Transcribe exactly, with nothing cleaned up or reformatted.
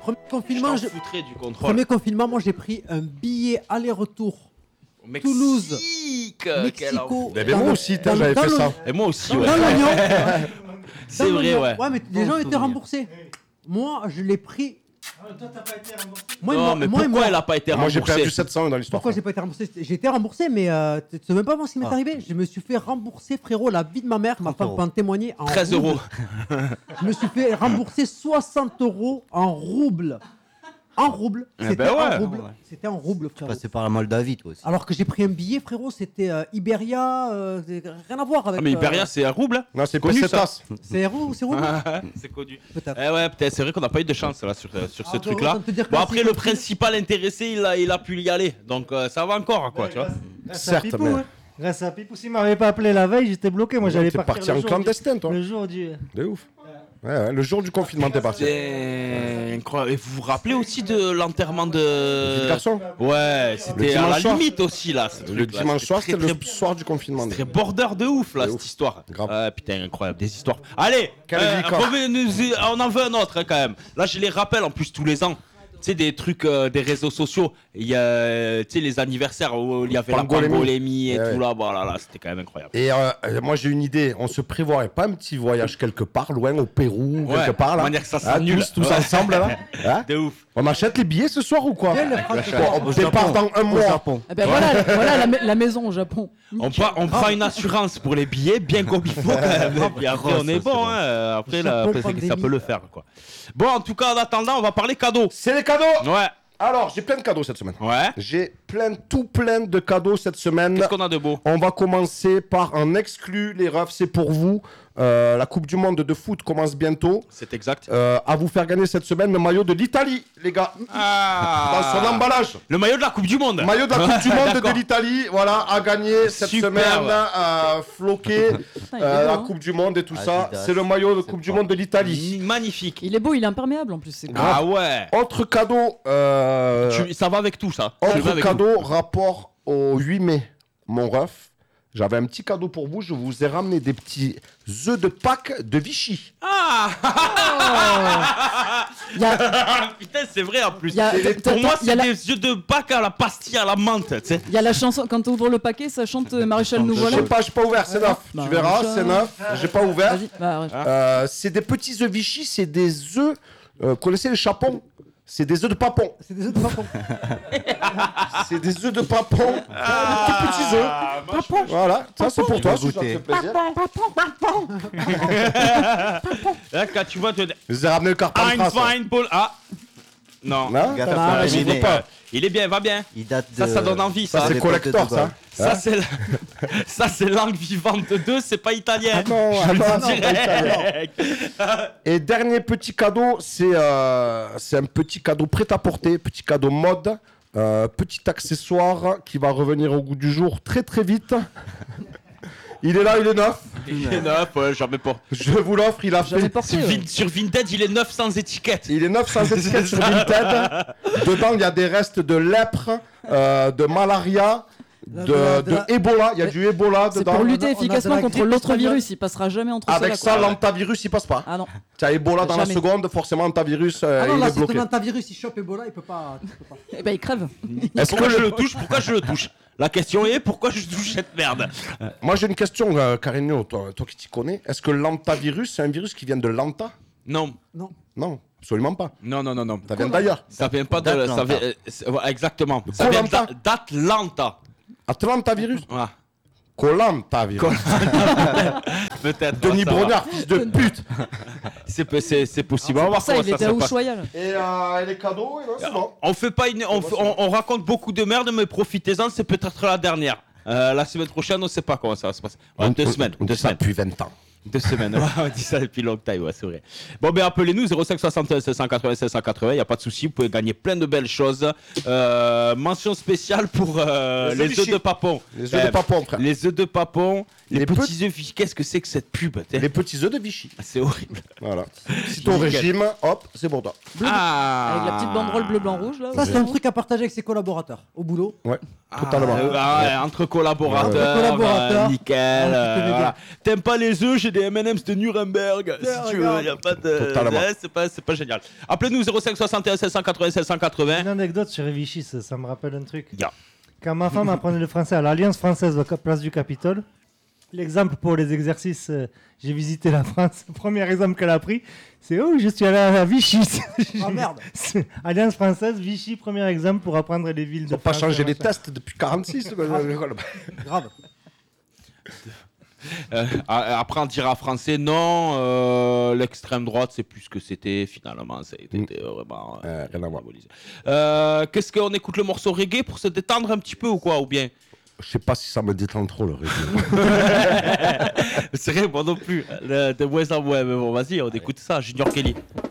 Premier confinement, je je... foutrais du contrôle. Premier confinement, moi j'ai pris un billet aller-retour. Au Mexique, Toulouse, Mexico. Eh ben moi aussi, j'avais fait ça. Et moi aussi, dans ouais. l'oignon. C'est Dans vrai, l'oignon. ouais. Ouais, mais les gens étaient remboursés. Moi, je l'ai pris. Toi, t'as pas été remboursé. Moi, Non, moi, mais moi, pourquoi moi- elle a pas été Moi j'ai remboursée? perdu sept cents dans l'histoire. Pourquoi j'ai pas été remboursé? J'ai été remboursé, mais euh, tu sais même pas moi ce qui m'est Ah. arrivé. Je me suis fait rembourser, frérot, la vie de ma mère. Ma trente femme euros. peut en témoigner. En treize euros. roubles. Je me suis fait rembourser soixante euros en roubles. En roubles. Eh C'était ben ouais. en roubles. Ouais. C'était en roubles, frérot. Passé par la Moldavie, toi aussi. Alors que j'ai pris un billet, frérot, c'était euh, Iberia. euh, rien à voir avec. Ah, mais Iberia, euh, c'est un rouble. Non, c'est Connu, Pesetas. C'est rouble, c'est rouble. C'est connu. Peut-être. Eh ouais, peut-être. C'est vrai qu'on n'a pas eu de chance là sur, euh, sur ce Ah, truc-là. autant te dire que Bon là, après, c'est le compris. principal intéressé, il a, il a pu y aller. Donc euh, ça va encore, quoi, tu vois. Grâce à Certes, Pipou, mais- hein. Grâce à Pipou, s'il m'avait pas appelé la veille, j'étais bloqué. Moi, j'allais T'es partir parti le en jour clandestin, du- toi. Le jour du. De ouf. Ouais, ouais, le jour du confinement, t'es parti. C'est incroyable. Et vous vous rappelez aussi de l'enterrement de. Petit garçon. Ouais, Le c'était à la dimanche soir. limite aussi là. ce Le truc-là. dimanche C'était soir, très, c'était le très- soir du confinement. Très border de ouf là De cette ouf. histoire. Grave. Ah putain incroyable des histoires. Allez, Quelle euh, vie, quoi. revenez-nous- on en veut un autre hein, quand même. Là je les rappelle en plus tous les ans. Tu sais des trucs euh, des réseaux sociaux. Il y a euh, tu sais les anniversaires où il y avait Pangolémie. la pangolémie et Ouais, tout ouais. là. Voilà là c'était quand même incroyable. Et euh, euh, moi j'ai une idée, on se prévoirait pas un petit voyage quelque part, loin au Pérou, Ouais, quelque part là. de manière que ça Hein, s'annule. tous, tous Ouais. ensemble là. Hein, De ouf. on achète les billets ce soir ou quoi? Viens, le France, Bon, on départ dans un Au mois. Japon. Eh ben voilà, voilà la, ma- la maison au Japon. On, prend- on prend une assurance pour les billets bien comme il faut quand même. Et puis après on est bon. Hein. Après, là, Japon après, c'est que ça pandémie. peut le faire quoi. Bon en tout cas en attendant on va parler cadeaux. C'est les cadeaux. Ouais. Alors j'ai plein de cadeaux cette semaine. Ouais. J'ai plein, tout plein de cadeaux cette semaine. Qu'est-ce qu'on a de beau? On va commencer par un exclu, les refs, c'est pour vous. Euh, la Coupe du Monde de foot commence bientôt. C'est exact. Euh, à vous faire gagner cette semaine le maillot de l'Italie, les gars. Ah. Dans son emballage. Le maillot de la Coupe du Monde. Maillot de la Coupe du Monde D'accord. de l'Italie, voilà, à gagner cette Superbe. semaine, euh, floqué, Putain, il est euh, beau, la hein. Coupe du Monde et tout ça. Adidas. C'est le maillot de C'est Coupe du propre. Monde de l'Italie. Magnifique. Il est beau, il est imperméable en plus. C'est cool. Ah ouais. Autre cadeau, euh, Tu- ça va avec tout ça. Tu le mets autre avec cadeau, rapport au huit mai, mon ref. J'avais un petit cadeau pour vous, je vous ai ramené des petits œufs de Pâques de Vichy. tout. Ah. Il y a, Putain, c'est vrai en plus. il y a- C'est- t'as- Pour moi, il y a c'est la- des yeux de Pâques à la pastille à la menthe. Tu sais. il y a la chanson, quand tu ouvres le paquet, ça chante euh, Maréchal nous Je voilà. sais pas, j'ai pas ouvert, c'est neuf. Bah, Tu verras, ça- c'est neuf. J'ai pas ouvert. Vas-y, bah, ouais. Euh, c'est des petits œufs Vichy, c'est des œufs. Euh, vous connaissez les chapons? C'est des œufs de papon. C'est des autres papons. C'est des œufs de papon. Ah, Des petits œufs. Papon. Voilà, ça c'est pour Je toi, vais si ça te goûter. fait plaisir. Là, quand tu vois, tu Je vous ai ramené le carpent de Ein, France. Wein, Paul. Ah. Non. Non, Gars, t'as t'as pas- fait il, il est est pas. il est bien, il va bien. Il date de... Ça, ça donne envie, ça. Ça, c'est des potes de collector, Dubaï. ça. Ça, c'est la... ça, c'est langue vivante deux, c'est pas italien. Ah non, ah non, non, pas italien. Direct. Et dernier petit cadeau, c'est euh, c'est un petit cadeau prêt à porter, petit cadeau mode, euh, petit accessoire qui va revenir au goût du jour très très vite. Il est là, il est neuf. Il est neuf, ouais, jamais pas. Je vous l'offre, il a Jamais fait. porté. Sur, ouais. Vin- sur Vinted, il est neuf sans étiquette. Il est neuf sans étiquette sur Vinted. Dedans, il y a des restes de lèpre, euh, de malaria, de, De la- de de la- Ebola. Il y a du Ebola C'est dedans. pour lutter on a- on a de efficacement la contre grippe l'autre espagnole. virus. Il passera jamais entre Avec ceux-là, ça, quoi. l'antavirus, il passe pas. Ah non. Tu as Ebola dans la Jamais. seconde, forcément, l'antavirus, euh, Ah non, il là, est si bloqué. ton virus il chope Ebola, il peut pas. il peut pas. Eh ben il crève. Est-ce Pourquoi que je le- le touche Pourquoi je le touche La question est pourquoi je touche cette merde. Moi, j'ai une question, euh, Carigno, toi, toi qui t'y connais. Est-ce que l'antavirus, c'est un virus qui vient de l'anta? Non, Non. Non, absolument pas. non, non, non, non. Ça vient d'ailleurs. Ça vient pas de. Ça D'Atlanta. vient, euh, c'est- ouais, exactement. Ça vient Koh-Lanta. d'A- d'Atlanta. Atlantavirus. Ouais. Colantavirus. Peut-être. Denis ça va. Brognard, fils de pute. C'est po- c'est- c'est possible. On va Pour voir ça, comment il ça était se à passe. Ushuaïa. là. Et, euh, et les cadeaux, et non, c'est bon. On fait pas une, on, fait- on- on raconte beaucoup de merde, mais profitez-en, c'est peut-être la dernière. Euh, la semaine prochaine, on sait pas comment ça va se passer. Ouais, deux semaines, On deux dit ça semaines. depuis vingt ans. Deux semaines, ouais, on dit ça depuis longtemps, ouais, c'est vrai. Bon, ben appelez-nous zéro cinq soixante-un sept cent quatre-vingts sept cent quatre-vingts, il n'y a pas de souci, vous pouvez gagner plein de belles choses. Euh, mention spéciale pour euh, Les œufs les œufs Vichy. de papon. Les œufs de Euh, papon, frère. Les œufs de papon, les, Les petits œufs Vichy. Qu'est-ce que c'est que cette pub t'es- Les petits œufs de Vichy. C'est horrible. Voilà. Si ton régime, hop, c'est pour toi. Bleu- Ah. Avec la petite banderole bleu blanc rouge là. Ça, c'est un truc à partager avec ses collaborateurs au boulot. Ouais, Ah, totalement. euh, ah ouais, entre collaborateurs, Entre collaborateurs. euh, nickel. Ouais, tu euh, connais voilà. bien. T'aimes pas les œufs, j'ai des M and M's de Nuremberg. Si tu veux, y a pas de. Totalement. Ouais, c'est pas, c'est pas génial. Appelez-nous zéro cinq soixante et un seize cent quatre-vingts seize cent quatre-vingts. Une anecdote sur Vichy, ça, ça me rappelle un truc. Ya. Quand ma femme apprenait le français à l'Alliance française au Place du Capitole, l'exemple pour les exercices, euh, j'ai visité la France. Le premier exemple qu'elle a pris, c'est oh, je suis allé à Vichy. Ah merde. C'est Alliance française, Vichy, premier exemple pour apprendre les villes Ils de n'ont pas France, changé les machin. tests depuis quarante-six. quoi. Grave. Euh, a- après, on dira français, non, euh, l'extrême droite, c'est plus ce que c'était finalement. Ça a été Mm. euh, vraiment. euh, Euh, rien à voir. diabolisé. Euh, Qu'est-ce qu'on écoute le morceau reggae pour se détendre un petit peu ou quoi? Ou bien Je sais pas si ça me détend trop le reggae. c'est vrai, moi non plus. Le- de moins en moins, mais bon, vas-y, on écoute ça. Junior Kelly.